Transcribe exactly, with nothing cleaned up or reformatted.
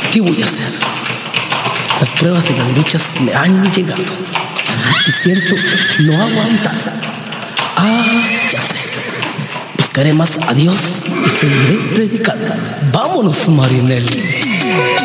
¿Qué voy a hacer? Las pruebas y las luchas me han llegado y siento no aguantar. Ah, ya sé. Buscaré más a Dios y seguiré predicando. ¡Vámonos, Marinelli!